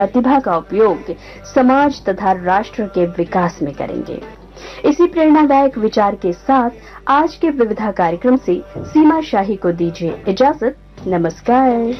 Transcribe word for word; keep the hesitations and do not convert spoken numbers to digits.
प्रतिभा का उपयोग समाज तथा राष्ट्र के विकास में करेंगे। इसी प्रेरणादायक विचार के साथ आज के विविधा कार्यक्रम से सीमा शाही को दीजिए इजाजत। नमस्कार।